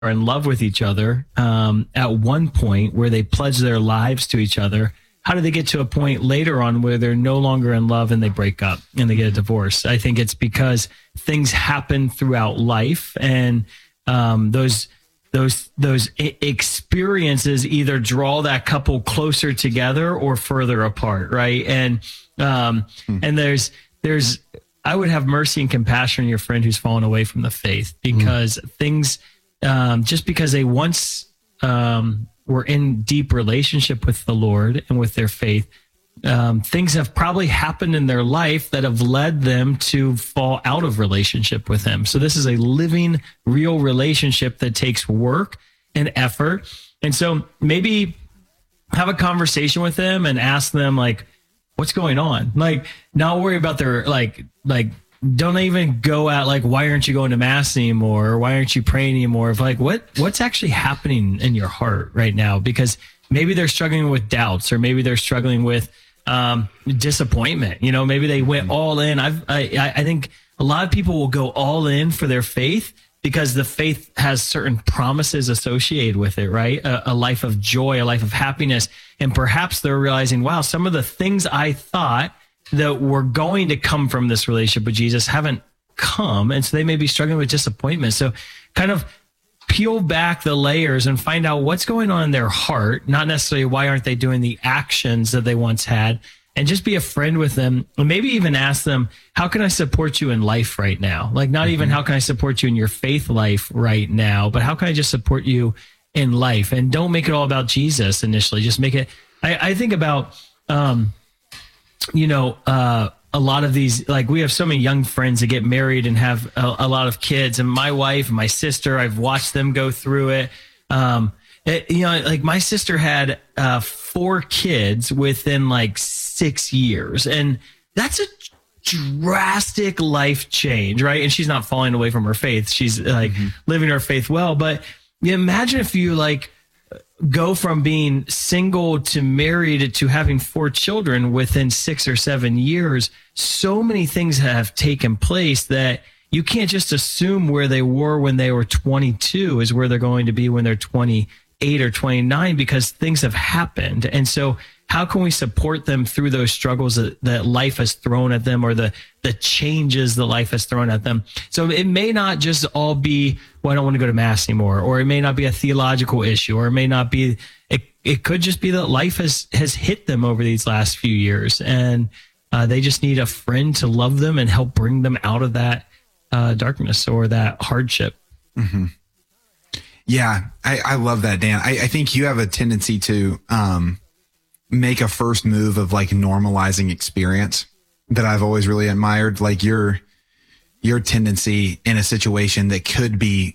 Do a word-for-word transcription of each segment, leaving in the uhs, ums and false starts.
are in love with each other um, at one point where they pledge their lives to each other, how do they get to a point later on where they're no longer in love and they break up and they get a divorce? I think it's because things happen throughout life, and um, those those those experiences either draw that couple closer together or further apart, right? And um, hmm. and there's there's I would have mercy and compassion on your friend who's fallen away from the faith, because hmm. things um, just because they once um, were in deep relationship with the Lord and with their faith, um, things have probably happened in their life that have led them to fall out of relationship with Him. So this is a living, real relationship that takes work and effort. And so maybe have a conversation with them and ask them, like, what's going on? Like, not worry about their, like, like, don't even go at like, why aren't you going to mass anymore? Or why aren't you praying anymore? Of like, what, what's actually happening in your heart right now? Because maybe they're struggling with doubts, or maybe they're struggling with um, disappointment. You know, maybe they went all in. I've, I, I think a lot of people will go all in for their faith because the faith has certain promises associated with it, right? A, a life of joy, a life of happiness. And perhaps they're realizing, wow, some of the things I thought that were going to come from this relationship with Jesus haven't come. And so they may be struggling with disappointment. So kind of peel back the layers and find out what's going on in their heart, not necessarily why aren't they doing the actions that they once had, and just be a friend with them. And maybe even ask them, how can I support you in life right now? Like, not mm-hmm. even how can I support you in your faith life right now, but how can I just support you in life? And don't make it all about Jesus initially. Just make it, I, I think about, um, you know, uh, a lot of these, like, we have so many young friends that get married and have a, a lot of kids, and my wife and my sister, I've watched them go through it. Um, it, you know, like my sister had, uh, four kids within like six years, and that's a drastic life change, right? And she's not falling away from her faith. She's like mm-hmm. living her faith well, but you imagine if you like, go from being single to married to having four children within six or seven years. So many things have taken place that you can't just assume where they were when they were twenty-two is where they're going to be when they're twenty-eight or twenty-nine, because things have happened. And so how can we support them through those struggles that, that life has thrown at them, or the, the changes that life has thrown at them? So it may not just all be, well, I don't want to go to mass anymore, or it may not be a theological issue, or it may not be, it, it could just be that life has, has hit them over these last few years, and uh, they just need a friend to love them and help bring them out of that uh, darkness or that hardship. Mm-hmm. Yeah, I, I love that, Dan. I, I think you have a tendency to, um, make a first move of like normalizing experience that I've always really admired. Like your, your tendency in a situation that could be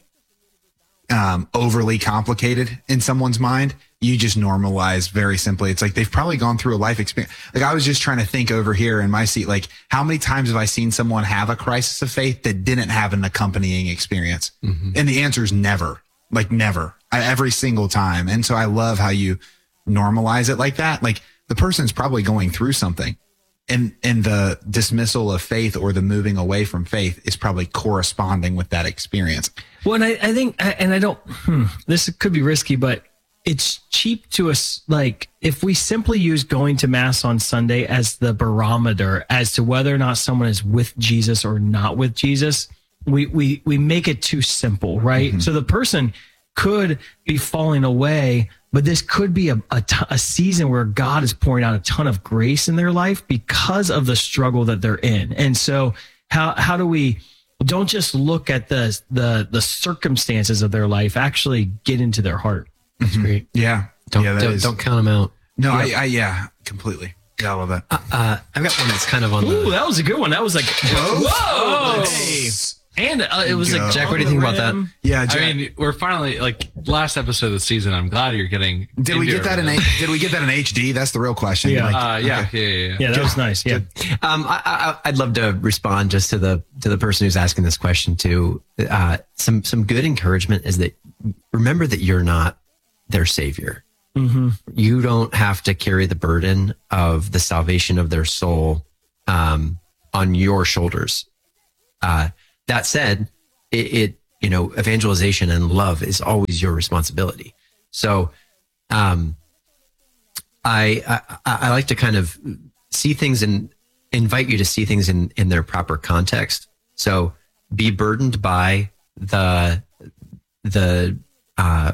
um, overly complicated in someone's mind, you just normalize very simply. It's like they've probably gone through a life experience. Like I was just trying to think over here in my seat, like how many times have I seen someone have a crisis of faith that didn't have an accompanying experience? Mm-hmm. And the answer is never, like never, I, every single time. And so I love how you normalize it like that. Like the person's probably going through something, and and the dismissal of faith or the moving away from faith is probably corresponding with that experience. Well, and I, I think, and I don't, hmm, this could be risky, but it's cheap to us. Like if we simply use going to mass on Sunday as the barometer as to whether or not someone is with Jesus or not with Jesus, we, we, we make it too simple, right? Mm-hmm. So the person could be falling away, but this could be a, a, t- a season where God is pouring out a ton of grace in their life because of the struggle that they're in. And so how, how do we, don't just look at the, the, the circumstances of their life, actually get into their heart. That's mm-hmm. great. Yeah. Don't, yeah, don't, don't count them out. No, yeah. I, I, yeah, completely. Yeah, I love that. Uh, uh, I've got one that's kind of on Ooh, the... that was a good one. That was like, whoa. whoa. Hey. And uh, it was like, Jack, what do you think about that? Yeah, Jack. I mean, we're finally like last episode of the season. I'm glad you're getting. Did we get that in? A, did we get that in H D? That's the real question. Yeah, like, uh, yeah, okay. yeah, yeah, yeah. Yeah, that was nice. Yeah. Um, I, I, I'd love to respond just to the to the person who's asking this question too. Uh, some some good encouragement is that remember that you're not their savior. Mm-hmm. You don't have to carry the burden of the salvation of their soul um, on your shoulders. Uh, that said, it, it you know, evangelization and love is always your responsibility. So, um, I, I, I like to kind of see things and invite you to see things in, in their proper context. So be burdened by the, the, uh,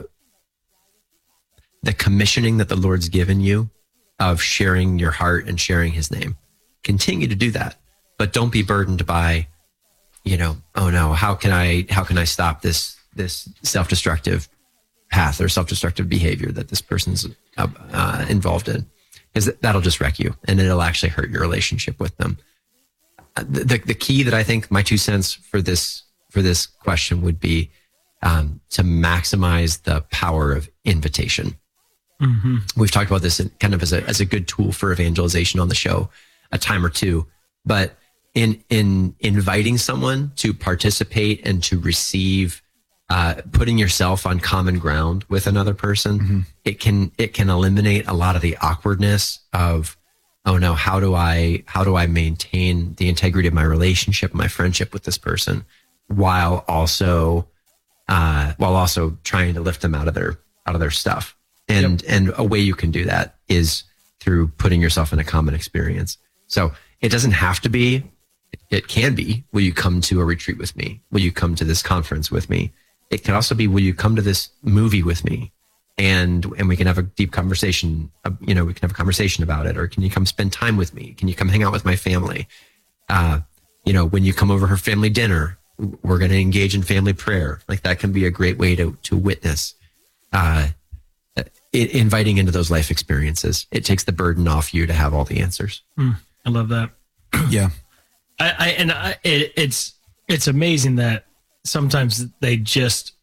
the commissioning that the Lord's given you of sharing your heart and sharing his name. Continue to do that, but don't be burdened by, you know, oh no, how can I, how can I stop this, this self-destructive path or self-destructive behavior that this person's uh, uh, involved in? Because that'll just wreck you and it'll actually hurt your relationship with them. The, the, the key that I think, my two cents for this, for this question would be um, to maximize the power of invitation. Mm-hmm. We've talked about this in, kind of as a, as a good tool for evangelization on the show a time or two, but in, in inviting someone to participate and to receive, uh, putting yourself on common ground with another person, mm-hmm. it can, it can eliminate a lot of the awkwardness of, oh no, how do I, how do I maintain the integrity of my relationship, my friendship with this person while also, uh, while also trying to lift them out of their, out of their stuff. And, yep. and a way you can do that is through putting yourself in a common experience. So it doesn't have to be, it can be, will you come to a retreat with me? Will you come to this conference with me? It can also be, will you come to this movie with me? And, and we can have a deep conversation, uh, you know, we can have a conversation about it. Or can you come spend time with me? Can you come hang out with my family? Uh, you know, when you come over for family dinner, we're going to engage in family prayer. Like that can be a great way to, to witness, uh, it, inviting into those life experiences. It takes the burden off you to have all the answers. Mm, I love that. Yeah. I, I and I, it, it's, it's amazing that sometimes they just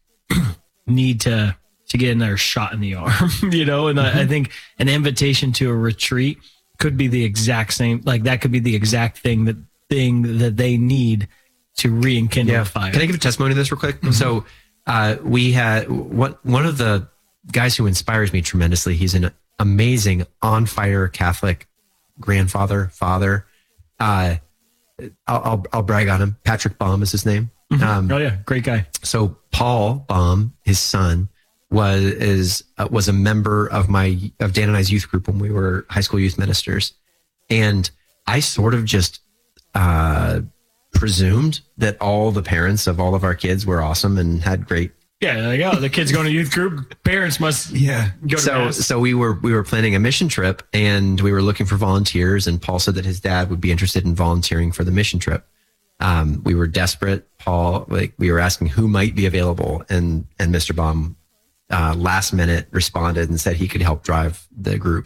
need to, to get another shot in the arm, you know? And mm-hmm. I, I think an invitation to a retreat could be the exact same, like that could be the exact thing that thing that they need to rekindle yeah. the fire. Can I give a testimony to this real quick? Mm-hmm. So, uh, we had one, one of the guys who inspires me tremendously. He's an amazing on fire Catholic grandfather, father. Uh, I'll, I'll, I'll brag on him. Patrick Baum is his name. Mm-hmm. Um, oh yeah. Great guy. So Paul Baum, his son, was is uh, was a member of my of Dan and I's youth group when we were high school youth ministers, and I sort of just uh, presumed that all the parents of all of our kids were awesome and had great. Yeah, like, oh, the kids going to youth group, parents must yeah go to so mass. so we were we were planning a mission trip and we were looking for volunteers, and Paul said that his dad would be interested in volunteering for the mission trip. Um, we were desperate. Paul, like we were asking who might be available, and and Mister Baum uh, last minute responded and said he could help drive the group.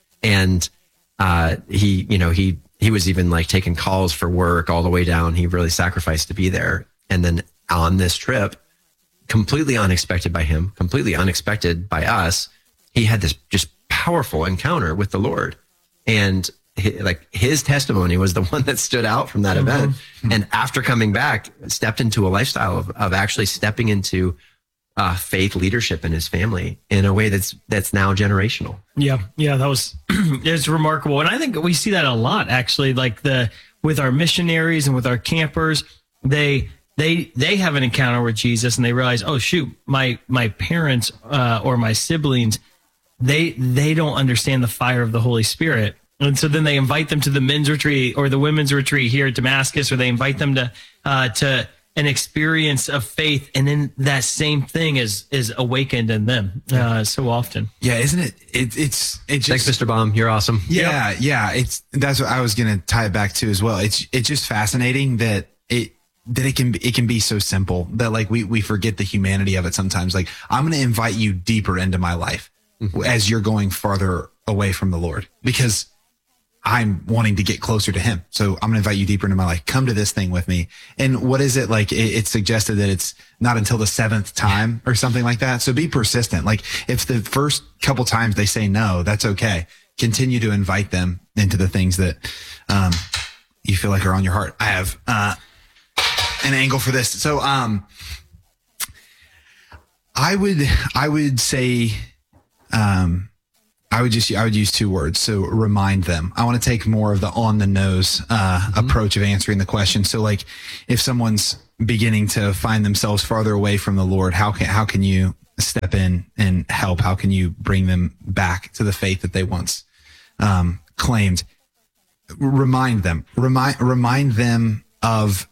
And uh, he, you know, he he was even like taking calls for work all the way down. He really sacrificed to be there. And then on this trip, completely unexpected by him, completely unexpected by us, he had this just powerful encounter with the Lord. And he, like his testimony was the one that stood out from that mm-hmm. event. And after coming back, stepped into a lifestyle of, of actually stepping into uh, faith leadership in his family in a way that's, that's now generational. Yeah. Yeah. That was, it's remarkable. And I think we see that a lot actually, like the, with our missionaries and with our campers, they, they, they have an encounter with Jesus and they realize, oh shoot, my, my parents, uh, or my siblings, they, they don't understand the fire of the Holy Spirit. And so then they invite them to the men's retreat or the women's retreat here at Damascus, or they invite them to, uh, to an experience of faith. And then that same thing is, is awakened in them, uh, so often. Yeah. Isn't it? it it's, it just, Thanks, Mister Baum. You're awesome. Yeah. Yep. Yeah. It's, that's what I was going to tie it back to as well. It's, it's just fascinating that it, that it can, it can be so simple that like we, we forget the humanity of it sometimes. Like I'm going to invite you deeper into my life mm-hmm. as you're going farther away from the Lord, because I'm wanting to get closer to him. So I'm going to invite you deeper into my life. Come to this thing with me. And what is it like? It, it's suggested that it's not until the seventh time or something like that. So be persistent. Like if the first couple times they say no, that's okay. Continue to invite them into the things that, um, you feel like are on your heart. I have, uh, an angle for this. So, um, I would, I would say, um, I would just, I would use two words. So remind them. I want to take more of the on the nose, uh, mm-hmm. approach of answering the question. So like if someone's beginning to find themselves farther away from the Lord, how can how can you step in and help? How can you bring them back to the faith that they once um, claimed? Remind them, remind remind them of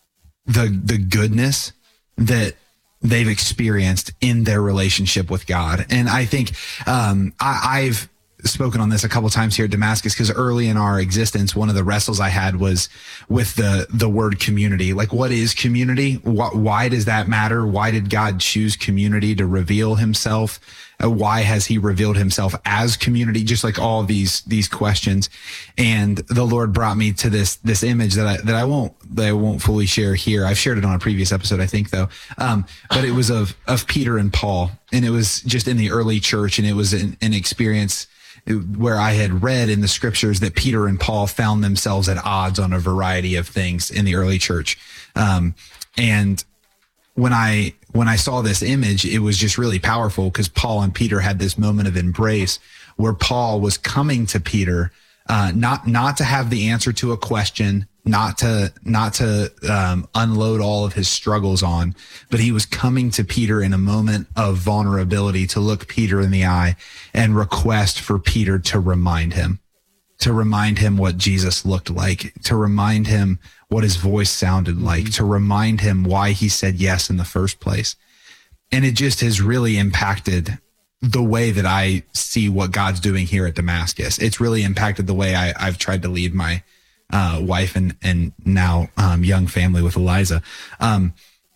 the the goodness that they've experienced in their relationship with God. And I think um, I, I've spoken on this a couple times here at Damascus, because early in our existence, one of the wrestles I had was with the the word community. Like, what is community? Why, why does that matter? Why did God choose community to reveal himself? Uh, why has he revealed himself as community? Just like all these these questions. And the Lord brought me to this this image that I that I won't that I won't fully share here. I've shared it on a previous episode, I think, though. Um, but it was of of Peter and Paul, and it was just in the early church, and it was an, an experience where I had read in the scriptures that Peter and Paul found themselves at odds on a variety of things in the early church. Um, and when I, when I saw this image, it was just really powerful, because Paul and Peter had this moment of embrace where Paul was coming to Peter, uh, not, not to have the answer to a question, not to, not to, um, unload all of his struggles on, but he was coming to Peter in a moment of vulnerability to look Peter in the eye and request for Peter to remind him, to remind him what Jesus looked like, to remind him what his voice sounded like, mm-hmm. to remind him why he said yes in the first place. And it just has really impacted the way that I see what God's doing here at Damascus. It's really impacted the way I, I've tried to lead my uh, wife and, and now um, young family with Eliza. Um,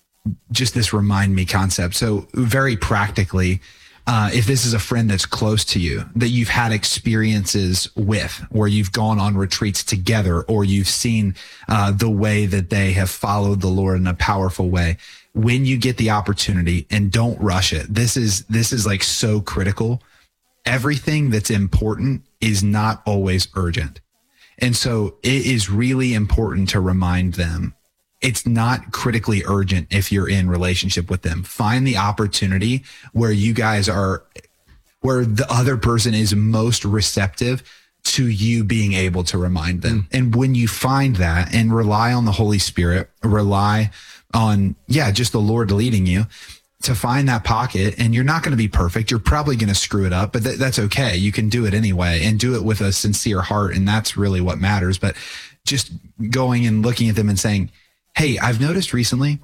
just this remind me concept. So very practically, uh, if this is a friend that's close to you, that you've had experiences with, where you've gone on retreats together, or you've seen uh, the way that they have followed the Lord in a powerful way, when you get the opportunity, and don't rush it. This is, this is like so critical. Everything that's important is not always urgent. And so it is really important to remind them it's not critically urgent if you're in relationship with them. Find the opportunity where you guys are, where the other person is most receptive to you being able to remind them. Mm. And when you find that, and rely on the Holy Spirit, rely on, yeah, just the Lord leading you to find that pocket. And you're not going to be perfect. You're probably going to screw it up, but th- that's okay. You can do it anyway, and do it with a sincere heart. And that's really what matters. But just going and looking at them and saying, hey, I've noticed recently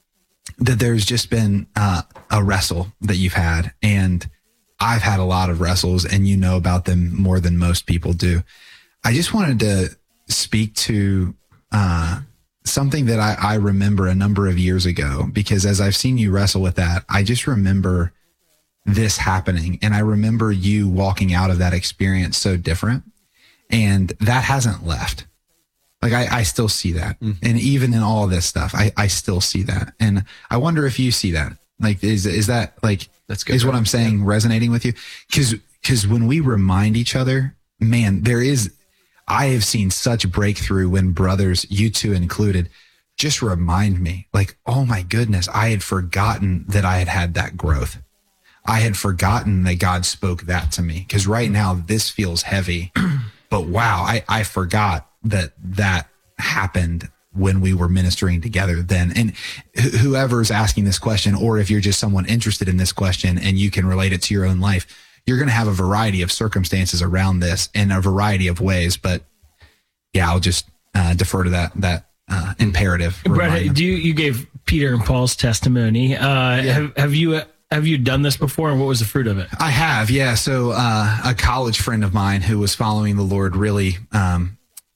that there's just been uh, a wrestle that you've had, and I've had a lot of wrestles, and you know about them more than most people do. I just wanted to speak to uh, something that I, I remember a number of years ago, because as I've seen you wrestle with that, I just remember this happening, and I remember you walking out of that experience so different, and that hasn't left. Like I, I still see that. Mm-hmm. And even in all of this stuff, I, I still see that. And I wonder if you see that. Like, is, is that like, that's good, is what I'm saying yeah. resonating with you? Cause, cause when we remind each other, man, there is, I have seen such breakthrough when brothers, you two included, just remind me, like, oh my goodness, I had forgotten that I had had that growth. I had forgotten that God spoke that to me. Cause right now this feels heavy, but wow, I, I forgot that that happened when we were ministering together then. And wh- whoever's asking this question, or if you're just someone interested in this question and you can relate it to your own life, you're going to have a variety of circumstances around this in a variety of ways. But yeah, I'll just uh, defer to that, that uh, imperative. Brett, do you, you gave Peter and Paul's testimony. Uh, yeah. have, have you, have you done this before, and what was the fruit of it? I have. Yeah. So uh, a college friend of mine who was following the Lord really, um,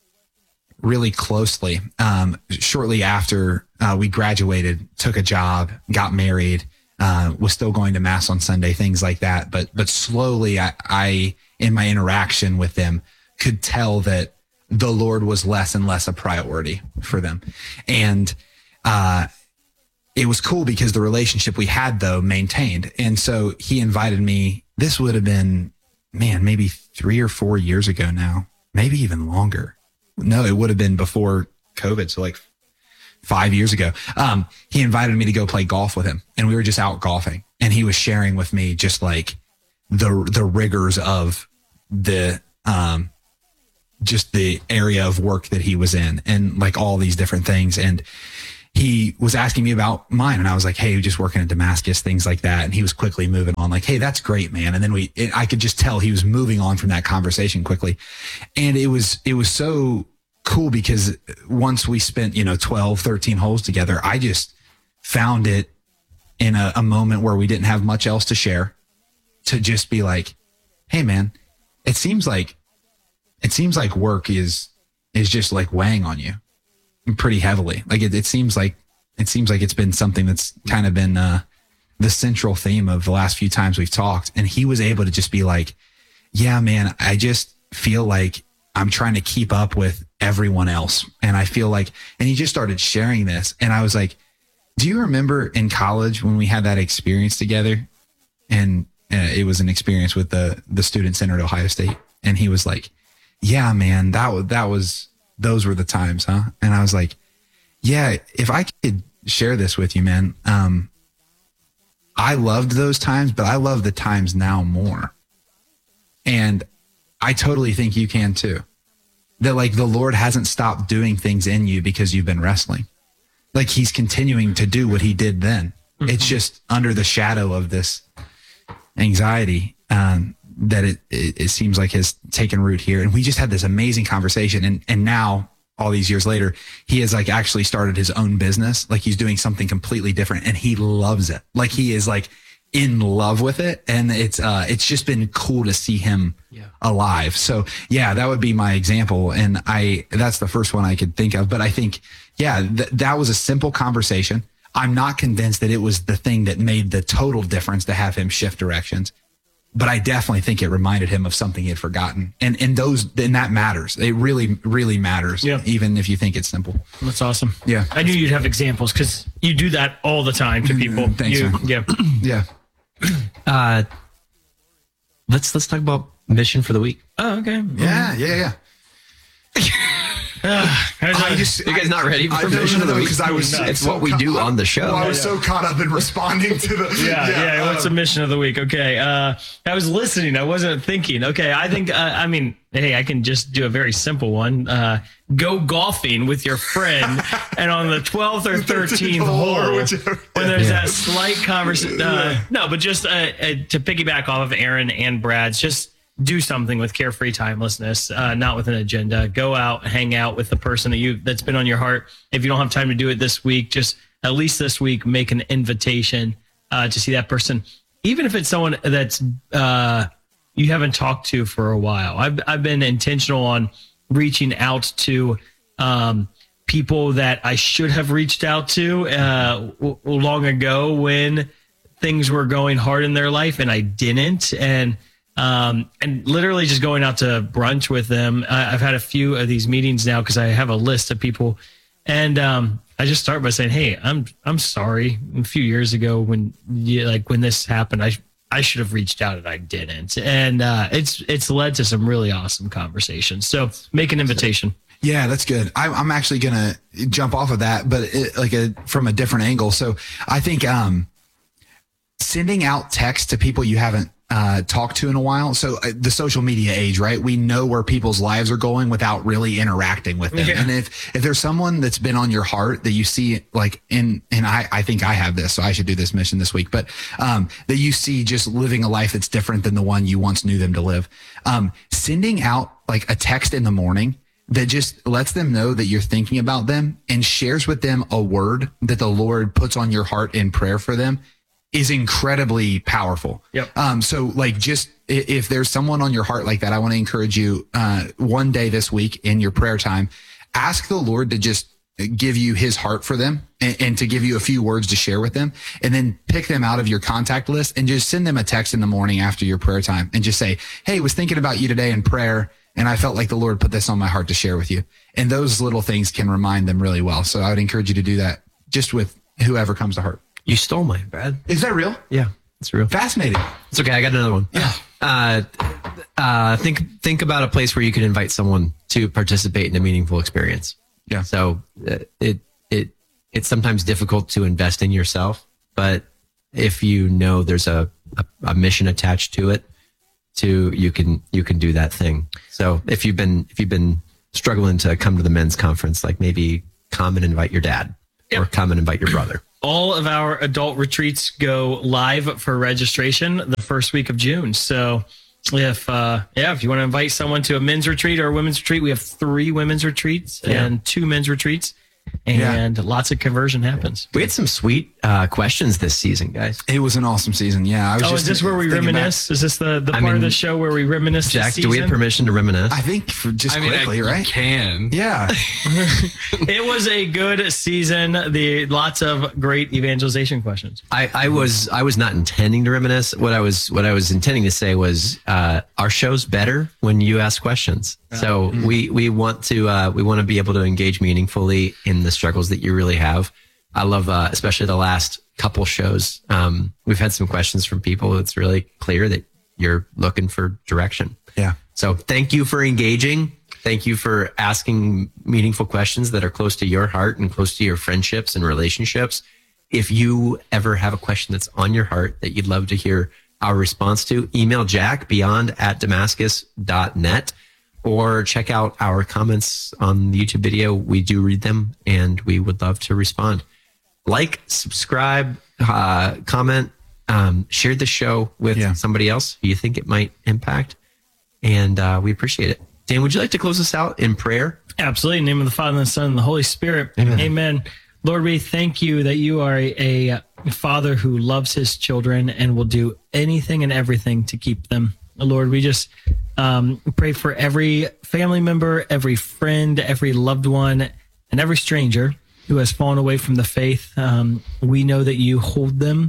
really closely. Um, shortly after uh, we graduated, took a job, got married, uh, was still going to mass on Sunday, things like that. But, but slowly I, I, in my interaction with them, could tell that the Lord was less and less a priority for them. And, uh, it was cool because the relationship we had though maintained. And so he invited me, this would have been, man, maybe three or four years ago now, maybe even longer. No, it would have been before COVID. So like five years ago, um, he invited me to go play golf with him, and we were just out golfing, and he was sharing with me just like the, the rigors of the, um, just the area of work that he was in, and like all these different things. And he was asking me about mine, and I was like, hey, just working in Damascus, things like that. And he was quickly moving on, like, hey, that's great, man. And then we, it, I could just tell he was moving on from that conversation quickly. And it was, it was so cool because once we spent, you know, twelve, thirteen holes together, I just found it in a, a moment where we didn't have much else to share to just be like, hey, man, it seems like, it seems like work is, is just like weighing on you pretty heavily. Like it, it seems like it seems like it's been something that's kind of been uh, the central theme of the last few times we've talked. And he was able to just be like, yeah, man, I just feel like I'm trying to keep up with everyone else. And I feel like, and he just started sharing this. And I was like, do you remember in college when we had that experience together? And uh, it was an experience with the, the student center at Ohio State. And he was like, yeah, man, that was, that was, those were the times, huh? And I was like, yeah, if I could share this with you, man, um, I loved those times, but I love the times now more. And I totally think you can too. That like the Lord hasn't stopped doing things in you because you've been wrestling. Like he's continuing to do what he did then. Mm-hmm. It's just under the shadow of this anxiety, um, that it, it, it seems like has taken root here. And we just had this amazing conversation. And, and now all these years later, he has like actually started his own business. Like he's doing something completely different and he loves it. Like he is like in love with it. And it's, uh, it's just been cool to see him yeah. alive. So yeah, that would be my example. And I, that's the first one I could think of, but I think, yeah, th- that was a simple conversation. I'm not convinced that it was the thing that made the total difference to have him shift directions. But I definitely think it reminded him of something he had forgotten. And and those and that matters. It really, really matters. Yeah. Even if you think it's simple. That's awesome. Yeah. I knew you'd have examples because you do that all the time to people. Thanks, you, man. Yeah. Yeah. Uh, let's let's talk about mission for the week. Oh, okay. Yeah, yeah, yeah. Uh, I just, you guys not ready for I, mission of the week? Because I was, it's so what we ca- do on the show. Well, I was so caught up in responding to the. Yeah, yeah. yeah what's the um, mission of the week? Okay. Uh, I was listening. I wasn't thinking. Okay. I think, uh, I mean, hey, I can just do a very simple one. Uh, go golfing with your friend. And on the twelfth or thirteenth hole, when there's yeah. that slight conversation. Uh, no, but just uh, uh, to piggyback off of Aaron and Brad's, just do something with carefree timelessness, uh, not with an agenda. Go out, hang out with the person that you that's been on your heart. If you don't have time to do it this week, just at least this week, make an invitation uh, to see that person, even if it's someone that's uh, you haven't talked to for a while. I've I've been intentional on reaching out to um, people that I should have reached out to uh, w- long ago when things were going hard in their life, and I didn't. And Um, and literally just going out to brunch with them. I, I've had a few of these meetings now because I have a list of people, and um, I just start by saying, "Hey, I'm I'm sorry. A few years ago, when you, like when this happened, I I should have reached out and I didn't." And uh, it's it's led to some really awesome conversations. So make an invitation. Yeah, that's good. I, I'm actually gonna jump off of that, but it, like a from a different angle. So I think um, sending out text to people you haven't uh, talked to in a while. So uh, the social media age, right? We know where people's lives are going without really interacting with them. Yeah. And if, if there's someone that's been on your heart that you see like in, and I, I think I have this, so I should do this mission this week, but, um, that you see just living a life that's different than the one you once knew them to live. Um, sending out like a text in the morning that just lets them know that you're thinking about them and shares with them a word that the Lord puts on your heart in prayer for them is incredibly powerful. Yep. Um, so like just if there's someone on your heart like that, I want to encourage you, uh, one day this week in your prayer time, ask the Lord to just give you his heart for them and, and to give you a few words to share with them, and then pick them out of your contact list and just send them a text in the morning after your prayer time and just say, hey, was thinking about you today in prayer, and I felt like the Lord put this on my heart to share with you. And those little things can remind them really well. So I would encourage you to do that just with whoever comes to heart. You stole mine, Brad. Is that real? Yeah, it's real. Fascinating. It's okay. I got another one. Yeah. Uh, uh, think think about a place where you could invite someone to participate in a meaningful experience. Yeah. So uh, it it it's sometimes difficult to invest in yourself, but if you know there's a, a, a mission attached to it, to you can you can do that thing. So if you've been if you've been struggling to come to the men's conference, like maybe come and invite your dad. Yep. or come and invite your brother. All of our adult retreats go live for registration the first week of June. So if, uh, yeah, if you want to invite someone to a men's retreat or a women's retreat, we have three women's retreats Yeah. and two men's retreats. And yeah. lots of conversion happens. We had some sweet uh, questions this season, guys. It was an awesome season. Yeah. I was oh, just is this where we thinking reminisce? back. Is this the, the I part mean, of the show where we reminisce? Jack, this do we have season? permission to reminisce? I think for just I mean, quickly, I, right? you can. Yeah. It was a good season. The lots of great evangelization questions. I, I was I was not intending to reminisce. What I was what I was intending to say was uh, our show's better when you ask questions. So Mm-hmm. we we want to uh, we want to be able to engage meaningfully in the struggles that you really have. I love uh, especially the last couple shows. Um, we've had some questions from people. It's really clear that you're looking for direction. Yeah. So thank you for engaging. Thank you for asking meaningful questions that are close to your heart and close to your friendships and relationships. If you ever have a question that's on your heart that you'd love to hear our response to, email Jack beyond at Damascus dot net or check out our comments on the YouTube video. We do read them and we would love to respond. Like, subscribe, uh, comment, um, share the show with Yeah. somebody else who you think it might impact. And uh, we appreciate it. Dan, would you like to close us out in prayer? Absolutely. In the name of the Father, and the Son, and the Holy Spirit. Amen. Amen. Lord, we thank you that you are a, a father who loves his children and will do anything and everything to keep them. Lord, we just um, pray for every family member, every friend, every loved one, and every stranger who has fallen away from the faith. Um, we know that you hold them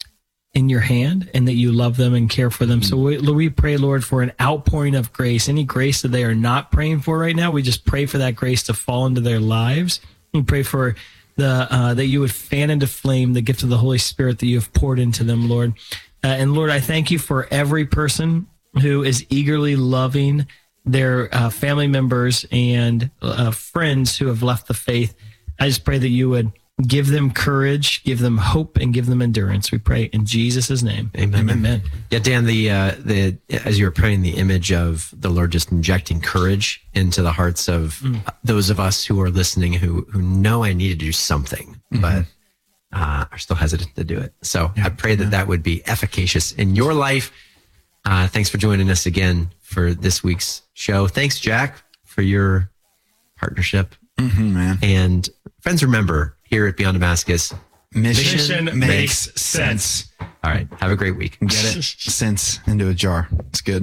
in your hand and that you love them and care for them. So we, we pray, Lord, for an outpouring of grace, any grace that they are not praying for right now. We just pray for that grace to fall into their lives. We pray for the uh, that you would fan into flame the gift of the Holy Spirit that you have poured into them, Lord. Uh, and Lord, I thank you for every person who is eagerly loving their uh, family members and uh, friends who have left the faith. I just pray that you would give them courage, give them hope, and give them endurance. We pray in Jesus' name. Amen. Amen. Yeah, Dan, the uh, the as you were praying, the image of the Lord just injecting courage into the hearts of Mm. those of us who are listening, who who know I need to do something, Mm-hmm. but uh, are still hesitant to do it. So I pray that that would be efficacious in your life. Uh, thanks for joining us again for this week's show. Thanks, Jack, for your partnership. Mhm, man. And friends, remember, here at Beyond Damascus, Mission, Mission makes makes sense. all right, have a great week. Get it? Sense into a jar. It's good.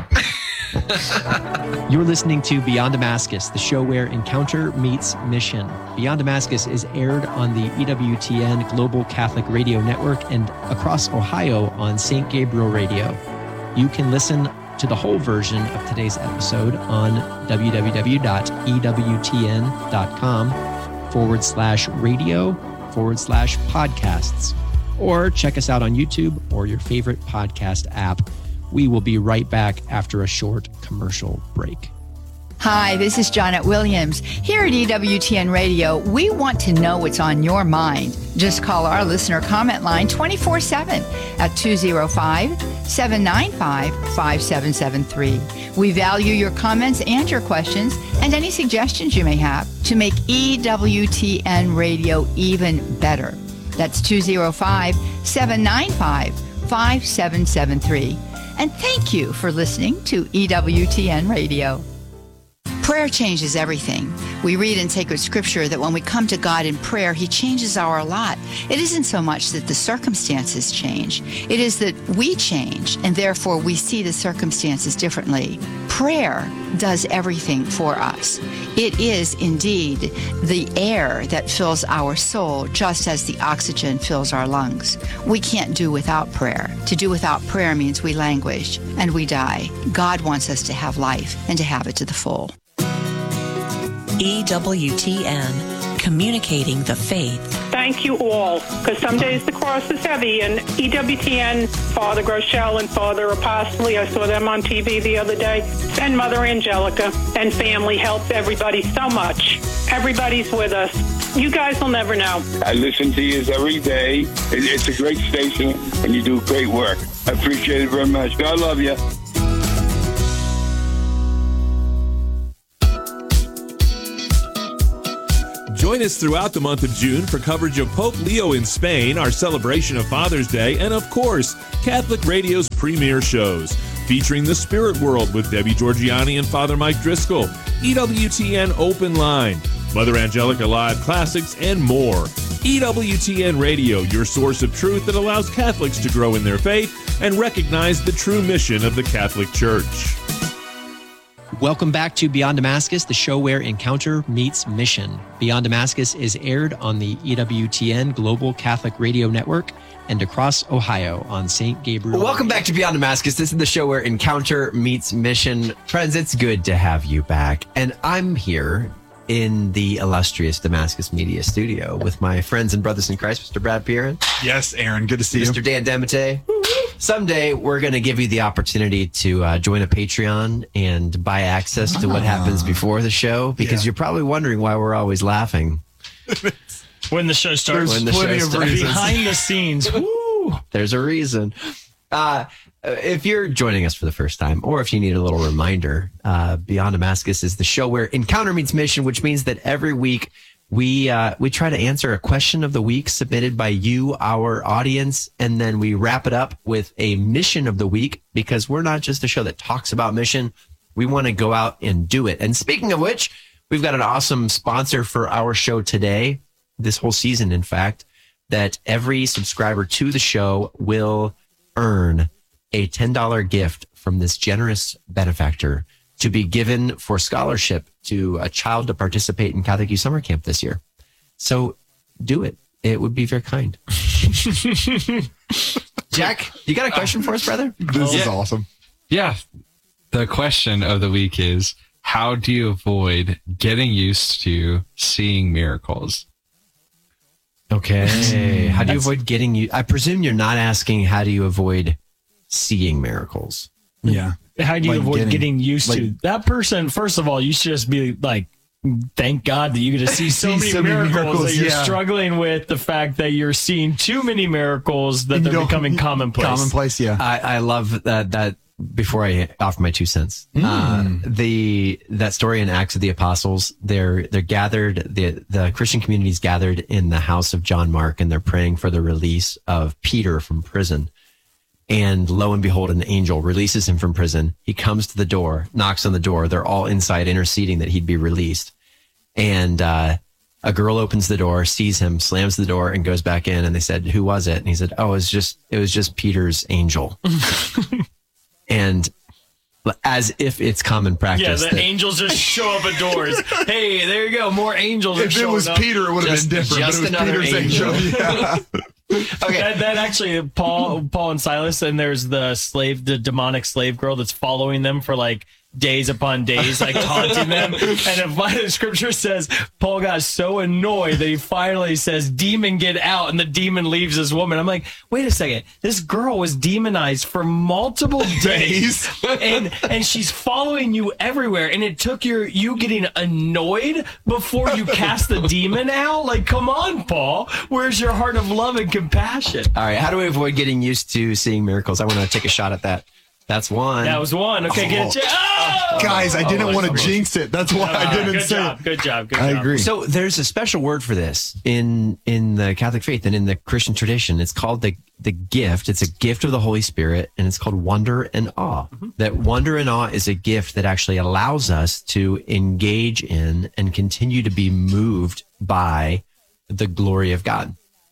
You're listening to Beyond Damascus, the show where encounter meets mission. Beyond Damascus is aired on the E W T N Global Catholic Radio Network and across Ohio on Saint Gabriel Radio. You can listen to the whole version of today's episode on www.ewtn.com forward slash radio forward slash podcasts. Or check us out on YouTube or your favorite podcast app. We will be right back after a short commercial break. Hi, this is Janet Williams. Here at E W T N Radio, we want to know what's on your mind. Just call our listener comment line twenty-four seven at two oh five, seven nine five, five seven seven three. We value your comments and your questions and any suggestions you may have to make E W T N Radio even better. That's two oh five, seven nine five, five seven seven three. And thank you for listening to E W T N Radio. Prayer changes everything. We read in sacred scripture that when we come to God in prayer, he changes our lot. It isn't so much that the circumstances change. It is that we change, and therefore we see the circumstances differently. Prayer does everything for us. It is indeed the air that fills our soul, just as the oxygen fills our lungs. We can't do without prayer. To do without prayer means we languish and we die. God wants us to have life and to have it to the full. E W T N, communicating the faith. Thank you all, because some days the cross is heavy, and E W T N, Father Groeschel and Father Apostoli, I saw them on T V the other day, and Mother Angelica and family helped everybody so much. Everybody's with us. You guys will never know. I listen to you every day. It, it's a great station, and you do great work. I appreciate it very much. God love you. Join us throughout the month of June for coverage of Pope Leo in Spain, our celebration of Father's Day, and of course, Catholic Radio's premier shows, featuring The Spirit World with Debbie Georgiani and Father Mike Driscoll, E W T N Open Line, Mother Angelica Live Classics, and more. E W T N Radio, your source of truth that allows Catholics to grow in their faith and recognize the true mission of the Catholic Church. Welcome back to Beyond Damascus, the show where encounter meets mission. Beyond Damascus is aired on the E W T N Global Catholic Radio Network and across Ohio on Saint Gabriel. Welcome back to Beyond Damascus. This is the show where encounter meets mission. Friends, it's good to have you back. And I'm here in the illustrious Damascus Media Studio with my friends and brothers in Christ, Mister Brad Pearson. Yes, Aaron. Good to see Mister you. Dan Demite. Someday we're going to give you the opportunity to uh, join a Patreon and buy access to what happens before the show, because Yeah. you're probably wondering why we're always laughing. When the show starts, When the show plenty of starts. reasons. behind the scenes. Woo! There's a reason. Uh, if you're joining us for the first time, or if you need a little reminder, uh, Beyond Damascus is the show where encounter meets mission, which means that every week we uh, we try to answer a question of the week submitted by you, our audience, and then we wrap it up with a mission of the week, because we're not just a show that talks about mission. We want to go out and do it. And speaking of which, we've got an awesome sponsor for our show today, this whole season, in fact, that every subscriber to the show will earn a ten dollars gift from this generous benefactor to be given for scholarship to a child to participate in Catholic Youth Summer Camp this year. So do it. It would be very kind. Jack, you got a question for us, brother? This is Yeah. awesome. Yeah. The question of the week is, how do you avoid getting used to seeing miracles? Okay. How do you avoid getting you? I presume you're not asking how do you avoid seeing miracles. Yeah. How do you Like avoid getting- getting, used to like- that person? First of all, you should just be like, thank God that you get to see so, See many, so many miracles, miracles, that you're yeah. struggling with the fact that you're seeing too many miracles that And you they're don't- becoming commonplace. Commonplace, yeah. I, I love that. That before I offer my two cents, uh, the that story in Acts of the Apostles, they're they're gathered. the The Christian community's gathered in the house of John Mark, and they're praying for the release of Peter from prison. And lo and behold, an angel releases him from prison. He comes to the door, knocks on the door. They're all inside interceding that he'd be released. And uh, a girl opens the door, sees him, slams the door, and goes back in. And they said, "Who was it?" And he said, "Oh, it was just it was just Peter's angel." And as if it's common Yeah, practice. the that- angels just show up at doors. Hey, there you go. More angels are If it showing was up. Peter, it would have Just- been different. just But it was another Peter's angel. angel. Yeah. okay. That, that actually, Paul, Paul and Silas, and there's the slave, the demonic slave girl that's following them for like days upon days, like taunting them. And the scripture says Paul got so annoyed that he finally says, "Demon, get out!" And the demon leaves this woman. I'm like, wait a second, this girl was demonized for multiple days, and and she's following you everywhere. And it took your you getting annoyed before you cast the demon out. Like, come on, Paul, where's your heart of love and compassion? All right. How do we avoid getting used to seeing miracles? I want to take a shot at that. That's one. That was one. Okay, get it. Oh! Guys, I didn't Oh, want to okay. jinx it. That's why I Ah, didn't good say job, it. Good job. Good I job. agree. So there's a special word for this in in the Catholic faith and in the Christian tradition. It's called the the gift. It's a gift of the Holy Spirit, and it's called wonder and awe. Mm-hmm. That wonder and awe is a gift that actually allows us to engage in and continue to be moved by the glory of God.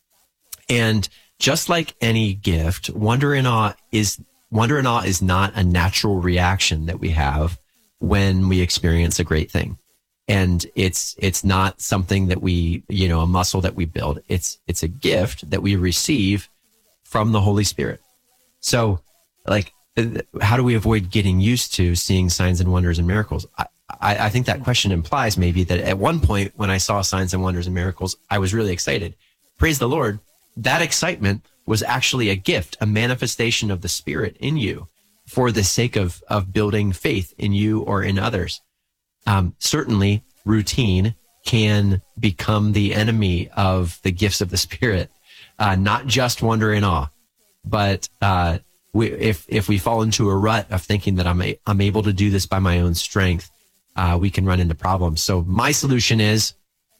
And just like any gift, wonder and awe is wonder and awe is not a natural reaction that we have when we experience a great thing. And it's it's not something that we, you know, a muscle that we build. It's it's a gift that we receive from the Holy Spirit. So, like, how do we avoid getting used to seeing signs and wonders and miracles? I, I, I think that question implies maybe that at one point when I saw signs and wonders and miracles, I was really excited. Praise the Lord. That excitement was actually a gift, a manifestation of the Spirit in you for the sake of, of building faith in you or in others. Um, certainly, routine can become the enemy of the gifts of the Spirit, uh, not just wonder and awe, but uh, we, if if we fall into a rut of thinking that I'm a, I'm able to do this by my own strength, uh, we can run into problems. So my solution is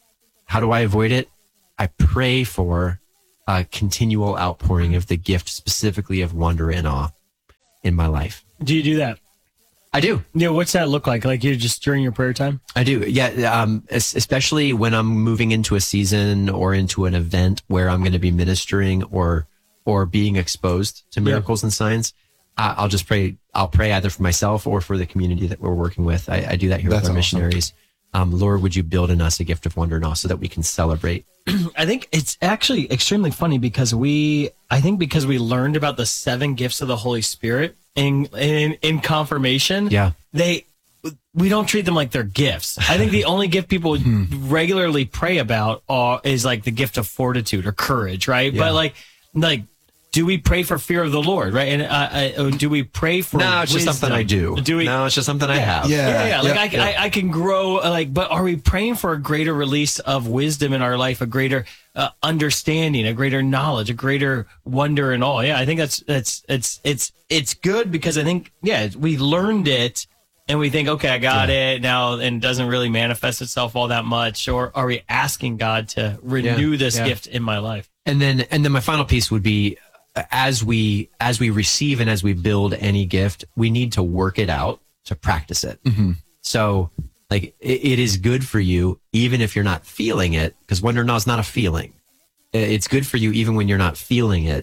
How do I avoid it? I pray for a continual outpouring of the gift, specifically of wonder and awe in my life. Do you do that? I do. Yeah. What's that look like? Like you're just during your prayer time? I do. Yeah. Um, es- especially when I'm moving into a season or into an event where I'm going to be ministering or, or being exposed to miracles yeah. and signs. I- I'll just pray. I'll pray either for myself or for the community that we're working with. I, I do that here That's with our awesome. missionaries. Um, Lord, would you build in us a gift of wonder and awe so that we can celebrate? I think it's actually extremely funny because we, I think because we learned about the seven gifts of the Holy Spirit in in, in confirmation. Yeah. They, we don't treat them like they're gifts. I think the only gift people regularly pray about are, is like the gift of fortitude or courage, right? Yeah. But like, like, do we pray for fear of the Lord, right? And uh, uh, do we pray for No, it's just wisdom? something I do. Do we? No, it's just something I have. Yeah. Yeah, yeah. Like Yeah. I, can, I, I can grow. uh, Like, but are we praying for a greater release of wisdom in our life, a greater uh, understanding, a greater knowledge, a greater wonder and awe? Yeah, I think that's that's it's it's it's good because I think yeah we learned it and we think okay I got Yeah. it now and it doesn't really manifest itself all that much. Or are we asking God to renew Yeah. this Yeah. gift in my life? And then, and then my final piece would be, as we as we receive and as we build any gift, we need to work it out to practice it. Mm-hmm. So, like, it, it is good for you even if you're not feeling it, because wonder and awe is not a feeling. It's good for you even when you're not feeling it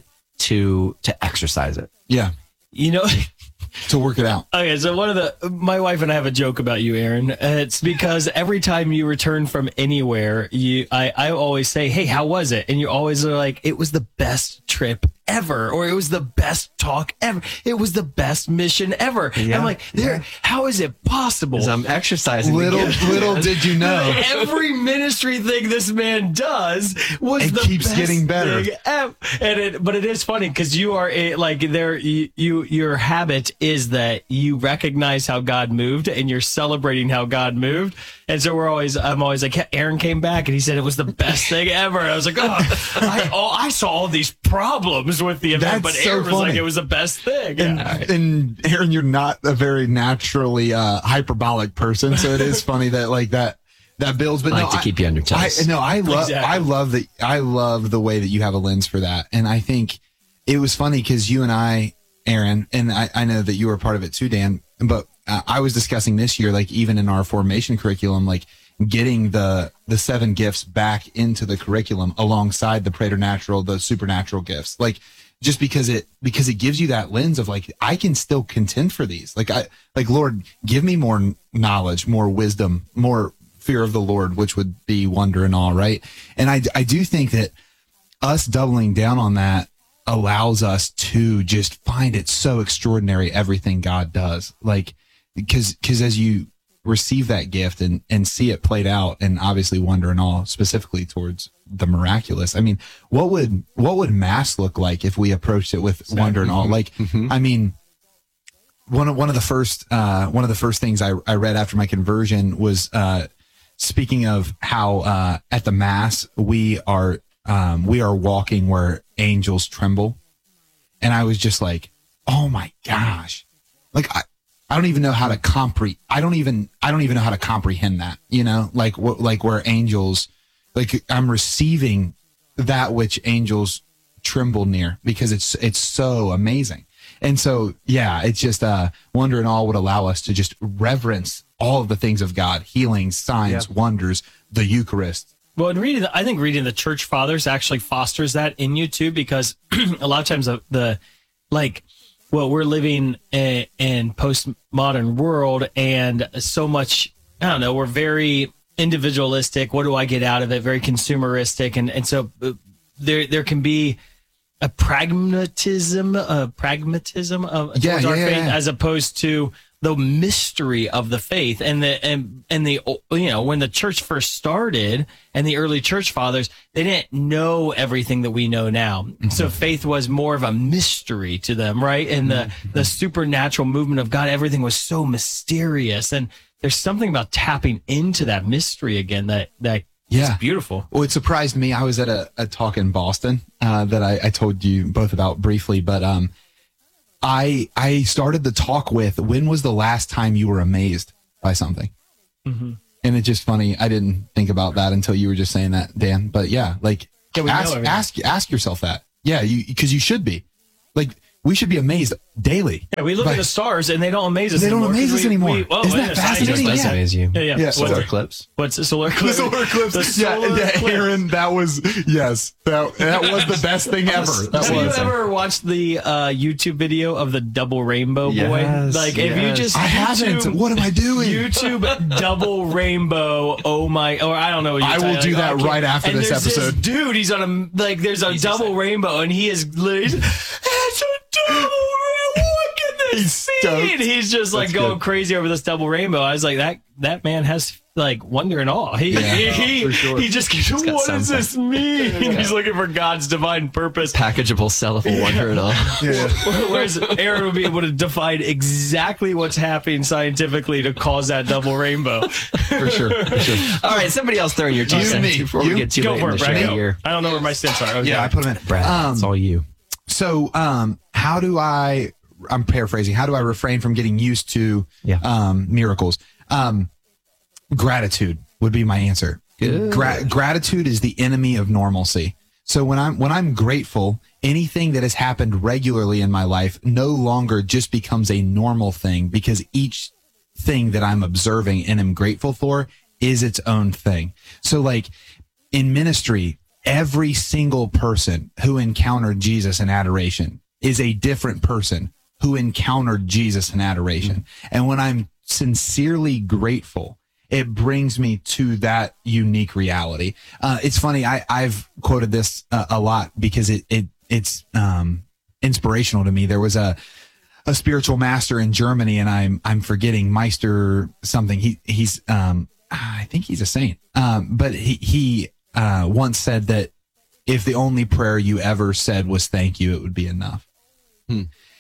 to to exercise it. Yeah. You know. To work it out. Okay, so one of the my wife and I have a joke about you, Aaron. Uh, it's because every time you return from anywhere, you I, I always say, "Hey, how was it?" And you always are like, "It was the best trip ever," or "It was the best talk ever." "It was the best mission ever." Yeah, I'm like, "There, yeah. how is it possible?" Because I'm exercising. the Little gift. little did you know. Every ministry thing this man does was It the keeps best getting better. thing ever. And it, but it is funny because you are a, like there. You, you your habit is that you recognize how God moved and you're celebrating how God moved. And so we're always, I'm always like, Aaron came back and he said it was the best thing ever. And I was like, oh, I, oh, I saw all these problems with the event, That's but so Aaron was like, funny. it was the best thing. And, Yeah. and Aaron, you're not a very naturally uh, hyperbolic person, so it is funny that like that that builds. But I no, like to keep you on your I, toes. no, I love Exactly. I love that I love the way that you have a lens for that, and I think it was funny because you and I, Aaron, and I, I know that you were part of it too, Dan. But uh, I was discussing this year, like even in our formation curriculum, like getting the the seven gifts back into the curriculum alongside the preternatural, the supernatural gifts, like just because it because it gives you that lens of like I can still contend for these, like I like Lord, give me more knowledge, more wisdom, more fear of the Lord, which would be wonder and awe, right? And I I do think that us doubling down on that allows us to just find it so extraordinary everything God does, like because because as you receive that gift and and see it played out, and obviously wonder and awe specifically towards the miraculous. I mean, what would what would mass look like if we approached it with wonder and awe? Like, I mean, one of one of the first uh, one of the first things I I read after my conversion was uh, speaking of how uh, at the mass we are um, we are walking where angels tremble, and I was just like, oh my gosh, like I. I don't even know how to compre. I don't even. I don't even know how to comprehend that. You know, like what, like where angels, like I'm receiving that which angels tremble near because it's it's so amazing. And so yeah, it's just uh, wonder and awe would allow us to just reverence all of the things of God, healings, signs, Yeah. wonders, the Eucharist. Well, and reading, I think reading the church fathers actually fosters that in you too, because a lot of times the, the like, well, we're living in, in postmodern world, and so much, I don't know, we're very individualistic. What do I get out of it? Very consumeristic. And, and so uh, there, there can be a pragmatism, a pragmatism of Yeah, towards our yeah, faith, yeah. as opposed to the mystery of the faith. And the and and the you know when the church first started and the early church fathers, they didn't know everything that we know now. Mm-hmm. So faith was more of a mystery to them, right? And the Mm-hmm. the supernatural movement of God, everything was so mysterious. And there's something about tapping into that mystery again that that Yeah. is beautiful. Well, it surprised me. I was at a, a talk in Boston uh, that I, I told you both about briefly, but um, I I started the talk with, when was the last time you were amazed by something? Mm-hmm. And it's just funny. I didn't think about that until you were just saying that, Dan. But yeah, like Yeah, we know ask, everything. ask, ask yourself that. Yeah, you because you should be. Like we should be amazed daily. Yeah, we look By- at the stars and they don't amaze us They don't anymore. amaze 'cause us we- anymore. we- oh, Isn't wait that a second. fascinating? Just Yeah. amaze you. Yeah, yeah. Yeah. What's, Solar the, eclipse. what's the solar The eclipse? solar eclipse. The solar yeah, yeah, eclipse. Aaron, that was yes. That that was the best thing ever. That Have you was. ever watched the uh, YouTube video of the double rainbow boy? Yes, Like, if you yes. just I haven't. YouTube- What am I doing? YouTube double rainbow. Oh my! Or I don't know. What you're I will talking- do like, that oh, I can't- right after and this there's episode. dude, he's on a like. There's a double rainbow, and he is literally. It's a double rainbow. What can this He's mean? stoked. He's just like That's going good. crazy over this double rainbow. I was like, that that man has like wonder and awe. He he, he, for sure. he just keeps. got What does something. this mean? He's looking for God's divine purpose. Packageable, sellable, wonder and all. Yeah. Whereas Aaron would be able to define exactly what's happening scientifically to cause that double rainbow. For sure. For sure. All right, somebody else throw in your two You, cents me. before we You? get too Go late for in it, the Brad. show Go. here. I don't know where my stints are. Okay. Yeah, I put them in. Brad, Um, it's all you. So, um, how do I? I'm paraphrasing. How do I refrain from getting used to Yeah. um, miracles? Um, gratitude would be my answer. Good. Gra- gratitude is the enemy of normalcy. So when I'm when I'm grateful, anything that has happened regularly in my life no longer just becomes a normal thing because each thing that I'm observing and am grateful for is its own thing. So like in ministry, every single person who encountered Jesus in adoration is a different person who encountered Jesus in adoration. Mm-hmm. And when I'm sincerely grateful, it brings me to that unique reality. Uh, it's funny. I, I've quoted this uh, a lot because it, it it's um, inspirational to me. There was a a spiritual master in Germany, and I'm I'm forgetting Meister something. He he's um, I think he's a saint. Um, but he he uh, once said that if the only prayer you ever said was thank you, it would be enough. Hmm.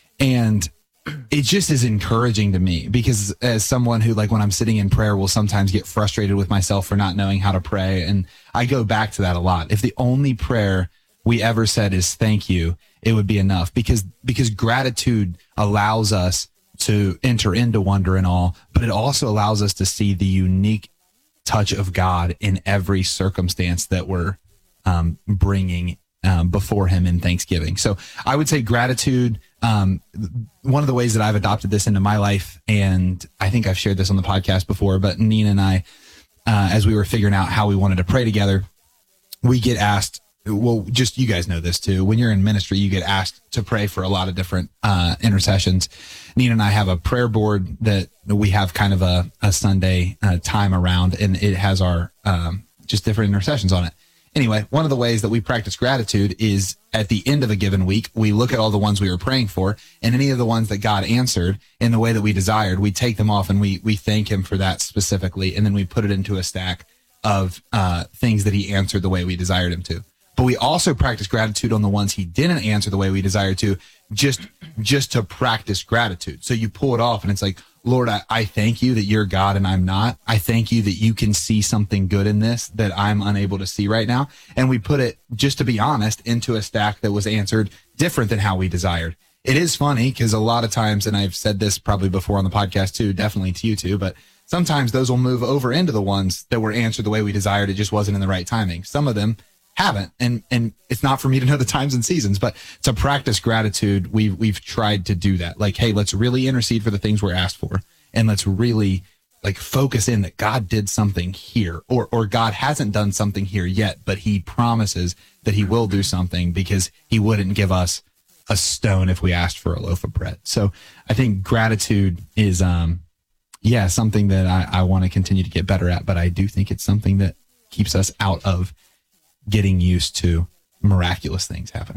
And it just is encouraging to me because as someone who, like, when I'm sitting in prayer, will sometimes get frustrated with myself for not knowing how to pray. And I go back to that a lot. If the only prayer we ever said is thank you, it would be enough because, because gratitude allows us to enter into wonder and awe, but it also allows us to see the unique touch of God in every circumstance that we're um, bringing um, before him in Thanksgiving. So I would say gratitude. Um, one of the ways that I've adopted this into my life, and I think I've shared this on the podcast before, but Nina and I, uh, as we were figuring out how we wanted to pray together, we get asked, well, just you guys know this too. When you're in ministry, you get asked to pray for a lot of different uh, intercessions. Nina and I have a prayer board that we have kind of a, a Sunday uh, time around, and it has our um, just different intercessions on it. Anyway, one of the ways that we practice gratitude is at the end of a given week, we look at all the ones we were praying for, and any of the ones that God answered in the way that we desired, we take them off and we we thank him for that specifically, and then we put it into a stack of uh, things that he answered the way we desired him to. But we also practice gratitude on the ones he didn't answer the way we desired to, just just to practice gratitude. So you pull it off, and it's like, Lord, I, I thank you that you're God and I'm not. I thank you that you can see something good in this that I'm unable to see right now. And we put it, just to be honest, into a stack that was answered different than how we desired. It is funny because a lot of times, and I've said this probably before on the podcast too, definitely to you too, but sometimes those will move over into the ones that were answered the way we desired. It just wasn't in the right timing. Some of them haven't. And, and it's not for me to know the times and seasons, but to practice gratitude, we've, we've tried to do that. Like, hey, let's really intercede for the things we're asked for. And let's really like focus in that God did something here, or, or God hasn't done something here yet, but he promises that he will do something because he wouldn't give us a stone if we asked for a loaf of bread. So I think gratitude is, um, yeah, something that I, I want to continue to get better at, but I do think it's something that keeps us out of getting used to miraculous things happening.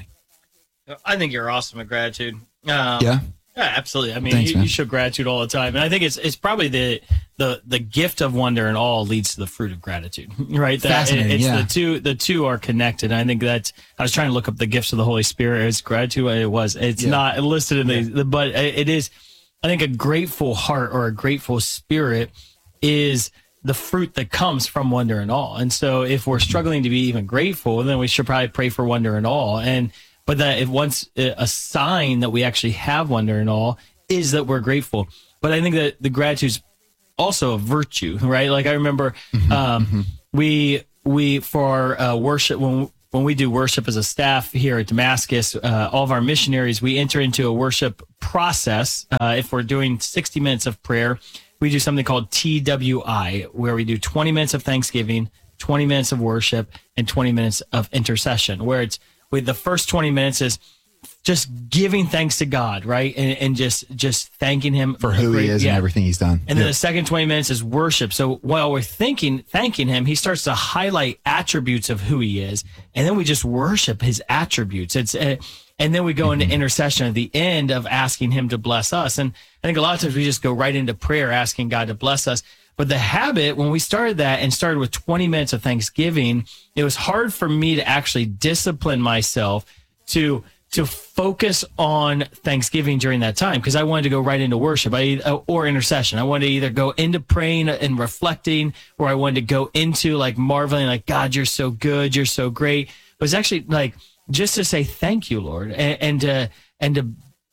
I think you're awesome at gratitude. Um, Yeah. Yeah, absolutely. I mean, Thanks, you, man. you show gratitude all the time, and I think it's it's probably the the the gift of wonder and awe leads to the fruit of gratitude, right? That Fascinating, it's yeah. the two the two are connected. I think that I was trying to look up the gifts of the Holy Spirit. It's gratitude. It was. It's Yeah. not listed in the, the, but it is. I think a grateful heart or a grateful spirit is the fruit that comes from wonder and awe. And so, if we're struggling to be even grateful, then we should probably pray for wonder and awe. And but that if once a sign that we actually have wonder and awe is that we're grateful. But I think that the gratitude's also a virtue, right? Like I remember mm-hmm, um, mm-hmm. we we for uh, worship when when we do worship as a staff here at Damascus, uh, all of our missionaries, we enter into a worship process. Uh, if we're doing sixty minutes of prayer, we do something called T W I, where we do twenty minutes of thanksgiving, twenty minutes of worship, and twenty minutes of intercession, where it's with the first twenty minutes is just giving thanks to God, right? And, and just just thanking him for who great, he is yeah. and everything he's done. And then yeah. the second twenty minutes is worship. So while we're thinking, thanking him, he starts to highlight attributes of who he is. And then we just worship his attributes. It's uh, And then we go into intercession at the end of asking him to bless us. And I think a lot of times we just go right into prayer, asking God to bless us. But the habit, when we started that and started with twenty minutes of Thanksgiving, it was hard for me to actually discipline myself to to focus on Thanksgiving during that time, because I wanted to go right into worship I, or intercession. I wanted to either go into praying and reflecting, or I wanted to go into like marveling, like, God, you're so good, you're so great. But it's actually like just to say thank you, Lord, and, and to and to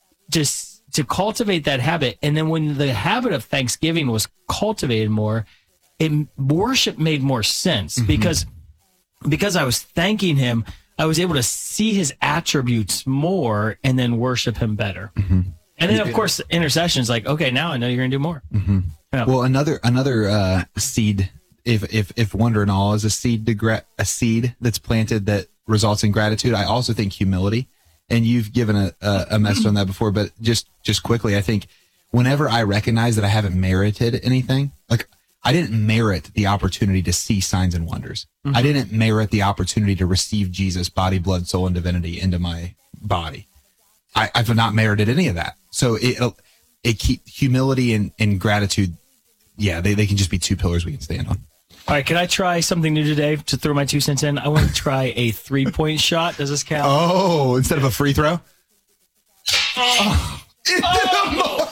just to cultivate that habit. And then when the habit of Thanksgiving was cultivated more, it worship made more sense mm-hmm. because because I was thanking him. I was able to see his attributes more and then worship him better. Mm-hmm. And then, of course, intercession is like, okay, now I know you're going to do more. Mm-hmm. Yeah. Well, another another uh, seed, if if if wonder and all is a seed to gra- a seed that's planted that results in gratitude. I also think humility, and you've given a a, a message on that before. But just just quickly, I think whenever I recognize that I haven't merited anything, like I didn't merit the opportunity to see signs and wonders. Mm-hmm. I didn't merit the opportunity to receive Jesus, body, blood, soul, and divinity into my body. I, I've not merited any of that. So it it keep humility and, and gratitude. Yeah, they, they can just be two pillars we can stand on. All right, can I try something new today to throw my two cents in? I want to try a three-point shot. Does this count? Oh, instead of a free throw? Oh. Oh.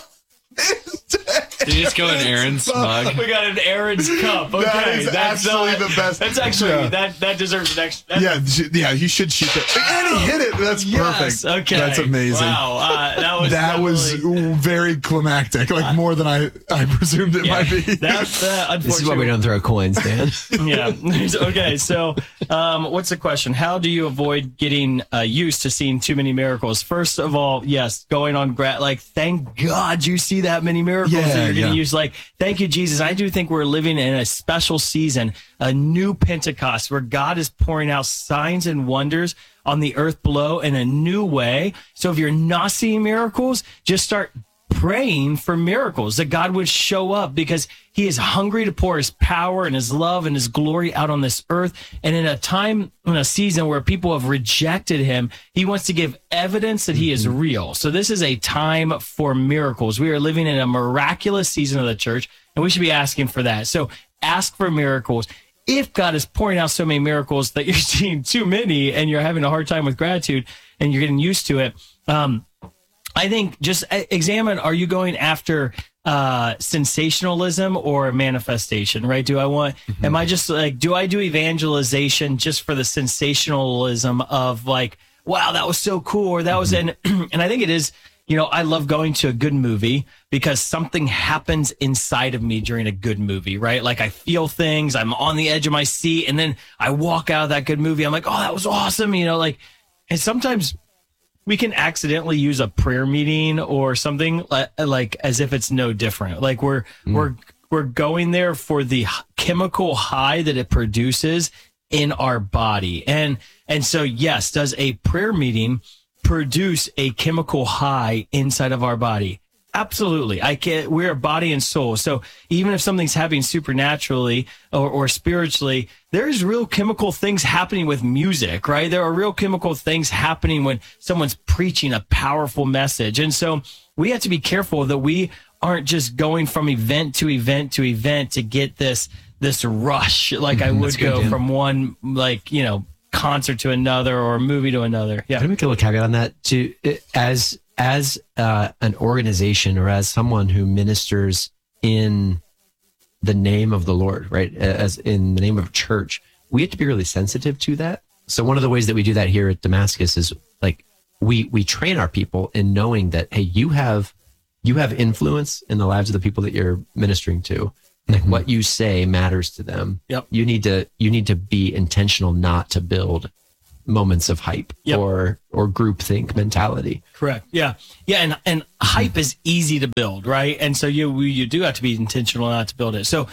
Did you just go in Aaron's mug? We got an Aaron's cup. Okay, that is that's absolutely uh, the best. That's actually yeah. that that deserves an extra. Yeah, yeah, you should shoot that. And he hit it. That's yes, perfect. Okay, that's amazing. Wow, uh, that was that was very climactic, like uh, more than I I presumed it yeah, might be. That's uh, unfortunately. This is why we don't throw coins, Dan. Yeah. Okay. So, um, what's the question? How do you avoid getting uh, used to seeing too many miracles? First of all, yes, going on gra- like, thank God you see that many miracles yeah, that you're going to yeah. use. Like, thank you, Jesus. I do think we're living in a special season, a new Pentecost, where God is pouring out signs and wonders on the earth below in a new way. So if you're not seeing miracles, just start praying for miracles, that God would show up, because he is hungry to pour his power and his love and his glory out on this earth. And in a time, in a season where people have rejected him, he wants to give evidence that he is real. So this is a time for miracles. We are living in a miraculous season of the church, and we should be asking for that. So ask for miracles. If God is pouring out so many miracles that you're seeing too many and you're having a hard time with gratitude and you're getting used to it, um, I think just examine, are you going after uh, sensationalism or manifestation, right? Do I want, mm-hmm. am I just like, do I do evangelization just for the sensationalism of like, wow, that was so cool, or that was, and, and I think it is, you know, I love going to a good movie because something happens inside of me during a good movie, right? Like I feel things, I'm on the edge of my seat, and then I walk out of that good movie. I'm like, oh, that was awesome. You know, like, and sometimes we can accidentally use a prayer meeting or something like, like as if it's no different. Like we're, mm. we're, we're going there for the chemical high that it produces in our body. And, and so, yes, does a prayer meeting produce a chemical high inside of our body? Absolutely. I can. We're body and soul. So even if something's happening supernaturally or, or spiritually, there's real chemical things happening with music, right? There are real chemical things happening when someone's preaching a powerful message. And so we have to be careful that we aren't just going from event to event to event to get this, this rush. Like I would good, go Dan. from one, like, you know, concert to another or movie to another. Yeah. Can I make a little caveat on that too? As, as uh, an organization, or as someone who ministers in the name of the Lord, right? As in the name of church, we have to be really sensitive to that. So one of the ways that we do that here at Damascus is like we we train our people in knowing that, hey, you have you have influence in the lives of the people that you're ministering to. Like what you say matters to them. Yep. You need to you need to be intentional not to build moments of hype Yep. or or groupthink mentality. Correct. Yeah. Yeah. And, and hype is easy to build, right? And so you, you do have to be intentional not to build it. So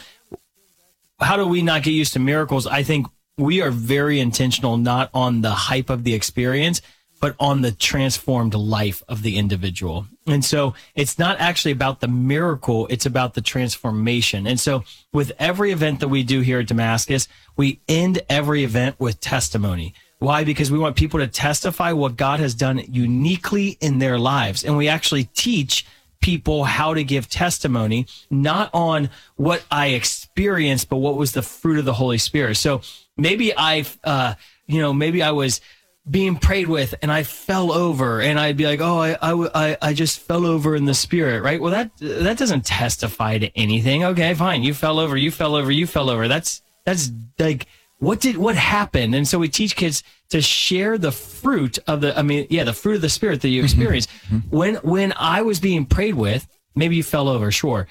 how do we not get used to miracles? I think we are very intentional, not on the hype of the experience, but on the transformed life of the individual. And so it's not actually about the miracle, it's about the transformation. And so with every event that we do here at Damascus, we end every event with testimony. Why? Because we want people to testify what God has done uniquely in their lives. And we actually teach people how to give testimony, not on what I experienced, but what was the fruit of the Holy Spirit. So maybe I, uh, you know, maybe I was being prayed with and I fell over, and I'd be like, oh, I, I, I just fell over in the Spirit, right? Well, that, that doesn't testify to anything. Okay, fine. You fell over, you fell over, you fell over. That's, that's like, what did, what happened? And so we teach kids to share the fruit of the, I mean, yeah, the fruit of the Spirit that you experienced. Mm-hmm. When, when I was being prayed with, maybe you fell over, sure.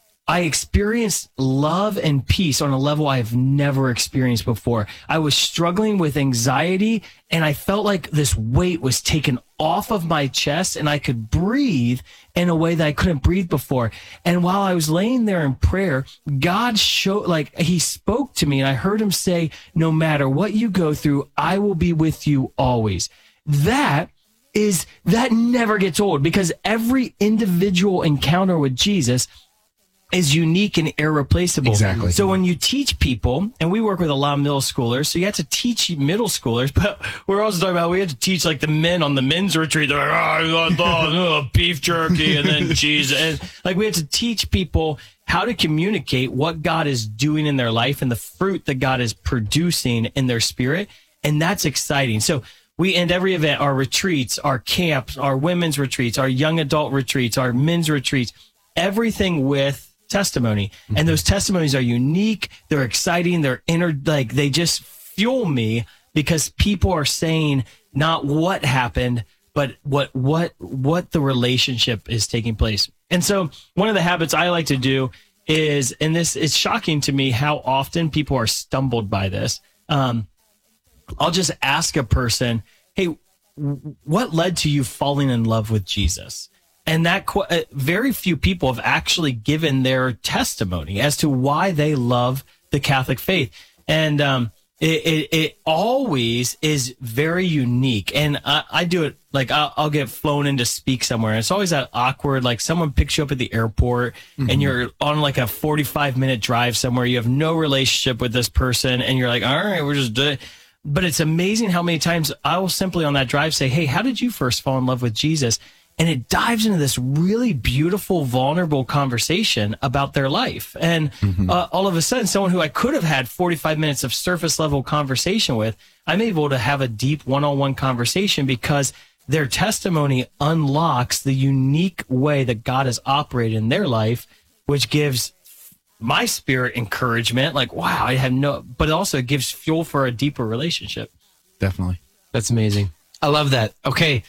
I experienced love and peace on a level I've never experienced before. I was struggling with anxiety, and I felt like this weight was taken off of my chest, and I could breathe in a way that I couldn't breathe before. And while I was laying there in prayer, God showed, like, he spoke to me, and I heard him say, no matter what you go through, I will be with you always. That is, that never gets old, because every individual encounter with Jesus is unique and irreplaceable. Exactly. So when you teach people, and we work with a lot of middle schoolers, so you have to teach middle schoolers, but we're also talking about, we have to teach like the men on the men's retreat. They're like, oh, I thought, oh, beef jerky and then cheese. And like, we have to teach people how to communicate what God is doing in their life and the fruit that God is producing in their spirit. And that's exciting. So we end every event, our retreats, our camps, our women's retreats, our young adult retreats, our men's retreats, everything with testimony. And those testimonies are unique. They're exciting. They're inner, like they just fuel me, because people are saying not what happened, but what, what, what the relationship is taking place. And so one of the habits I like to do is, and this is shocking to me how often people are stumbled by this. Um, I'll just ask a person, hey, what led to you falling in love with Jesus? And that qu- uh, very few people have actually given their testimony as to why they love the Catholic faith. And um, it, it, it always is very unique. And I, I do it like I'll, I'll get flown in to speak somewhere. And it's always that awkward, like someone picks you up at the airport mm-hmm. and you're on like a forty-five minute drive somewhere. You have no relationship with this person. And you're like, all right, we're just doing it. But it's amazing how many times I will simply on that drive say, hey, how did you first fall in love with Jesus? And it dives into this really beautiful, vulnerable conversation about their life. And mm-hmm. uh, all of a sudden, someone who I could have had forty-five minutes of surface level conversation with, I'm able to have a deep one-on-one conversation because their testimony unlocks the unique way that God has operated in their life, which gives my spirit encouragement. Like, wow, I have no, but it also gives fuel for a deeper relationship. Definitely. That's amazing. I love that. Okay.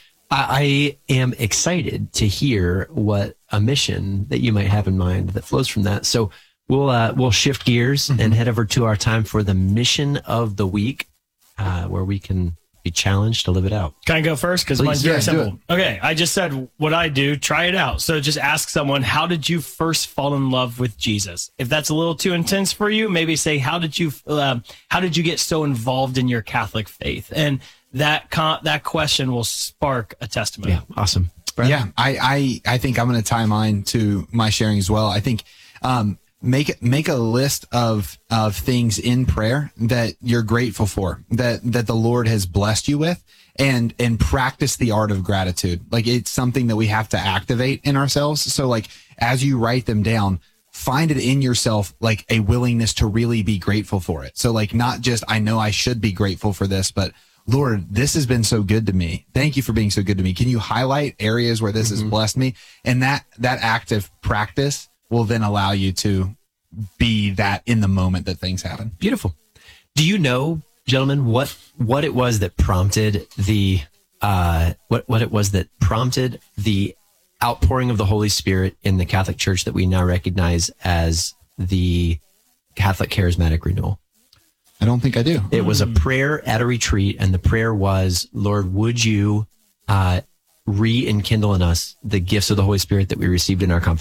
I am excited to hear what a mission that you might have in mind that flows from that. So we'll uh, we'll shift gears mm-hmm. and head over to our time for the mission of the week, uh, where we can be challenged to live it out. Can I go first? Because mine's very yeah, simple. Okay, I just said what I do. Try it out. So just ask someone, how did you first fall in love with Jesus? If that's a little too intense for you, maybe say, how did you uh, how did you get so involved in your Catholic faith? And that con- that question will spark a testimony. Yeah, awesome. Brad? Yeah, I, I I think I'm going to tie mine to my sharing as well. I think um, make make a list of of things in prayer that you're grateful for, that that the Lord has blessed you with, and and practice the art of gratitude. Like, it's something that we have to activate in ourselves. So like, as you write them down, find it in yourself, like a willingness to really be grateful for it. So like, not just, I know I should be grateful for this, but Lord, this has been so good to me. Thank you for being so good to me. Can you highlight areas where this mm-hmm. has blessed me? And that, that active practice will then allow you to be that in the moment that things happen. Beautiful. Do you know, gentlemen, what, what it was that prompted the, uh, what, what it was that prompted the outpouring of the Holy Spirit in the Catholic Church that we now recognize as the Catholic Charismatic Renewal? I don't think I do. It was a prayer at a retreat, and the prayer was, Lord, would you uh, re-enkindle in us the gifts of the Holy Spirit that we received in our confirmation?